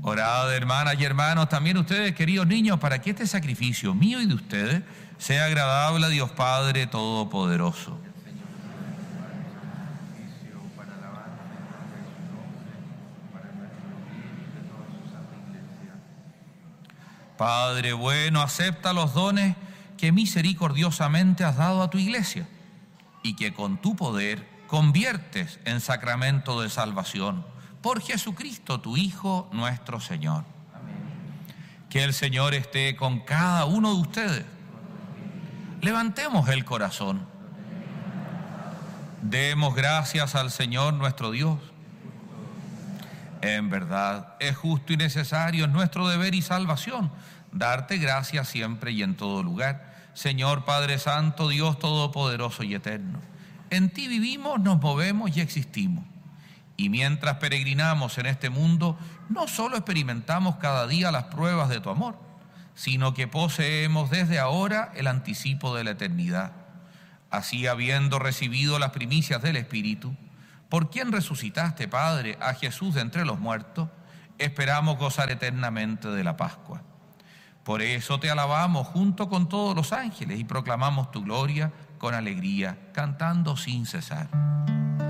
Orad, hermanas y hermanos, también ustedes, queridos niños, para que este sacrificio mío y de ustedes sea agradable a Dios Padre Todopoderoso. Padre bueno, acepta los dones que misericordiosamente has dado a tu iglesia y que con tu poder conviertes en sacramento de salvación por Jesucristo, tu Hijo, nuestro Señor. Amén. Que el Señor esté con cada uno de ustedes. Levantemos el corazón. Demos gracias al Señor nuestro Dios. En verdad, es justo y necesario, es nuestro deber y salvación, darte gracias siempre y en todo lugar, Señor Padre Santo, Dios Todopoderoso y Eterno. En ti vivimos, nos movemos y existimos. Y mientras peregrinamos en este mundo, no solo experimentamos cada día las pruebas de tu amor, sino que poseemos desde ahora el anticipo de la eternidad. Así, habiendo recibido las primicias del Espíritu, por quien resucitaste, Padre, a Jesús de entre los muertos, esperamos gozar eternamente de la Pascua. Por eso te alabamos junto con todos los ángeles y proclamamos tu gloria con alegría, cantando sin cesar.